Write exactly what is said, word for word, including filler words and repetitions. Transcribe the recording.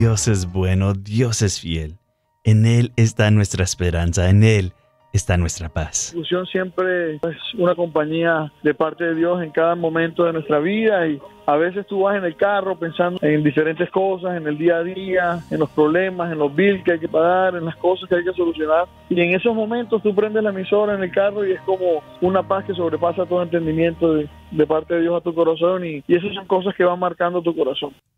Dios es bueno, Dios es fiel. En Él está nuestra esperanza, en Él está nuestra paz. Fusión siempre es una compañía de parte de Dios en cada momento de nuestra vida, y a veces tú vas en el carro pensando en diferentes cosas, en el día a día, en los problemas, en los bills que hay que pagar, en las cosas que hay que solucionar, y en esos momentos tú prendes la emisora en el carro y es como una paz que sobrepasa todo entendimiento de, de parte de Dios a tu corazón, y, y esas son cosas que van marcando tu corazón.